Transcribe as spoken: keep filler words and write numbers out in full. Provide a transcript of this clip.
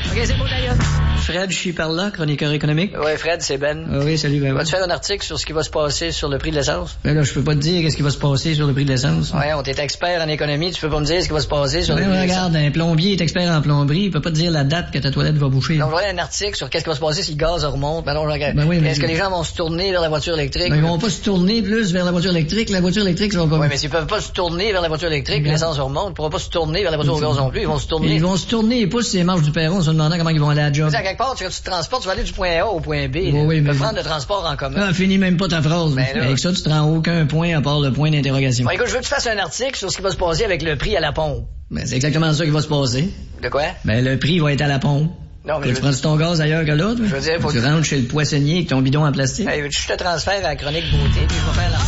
OK, c'est bon, d'ailleurs. Fred, je suis par là, chroniqueur économique. Ouais, Fred, c'est Ben. Ah oui, salut, Ben. Vas-tu faire un article sur ce qui va se passer sur le prix de l'essence? Ben là, je peux pas te dire qu'est-ce qui va se passer sur le prix de l'essence. Ouais, on t'est expert en économie, tu peux pas me dire ce qui va se passer sur ben, le prix de l'essence. Regarde, un plombier est expert en plomberie, il peut pas te dire la date que ta toilette va boucher. Donc, je vais un article sur qu'est-ce qui va se passer si le gaz remonte. Ben non, je regarde. Ben oui, mais... Est-ce que les gens vont se tourner vers la voiture électrique? Ben, ils vont pas se tourner plus vers la voiture électrique. La voiture électrique, ça va pas... Ouais, mais s'ils peuvent pas se tourner vers la voiture électrique, ben... l'essence remonte, ils pourront pas se tourner vers la voiture au gaz non plus, ils vont se tourner. Ils vont se tourner et poussent les marches du perron en se demandant comment ils vont aller à la job. Tu sais, à quelque part, tu, tu te transportes, tu vas aller du point A au point B. Oui, oui, tu peux mais... prendre le transport en commun. Ah, finis même pas ta phrase. Ben là... Avec ça, tu te rends aucun point à part le point d'interrogation. Bon, écoute, je veux que tu fasses un article sur ce qui va se passer avec le prix à la pompe. Ben, c'est exactement ça qui va se passer. De quoi? Ben, le prix va être à la pompe. Non, mais tu je prends veux... ton gaz ailleurs que l'autre? Je veux dire, faut tu que... rentres chez le poissonnier avec ton bidon en plastique. Hey, je te transfère à la chronique beauté, puis je vais faire l'article.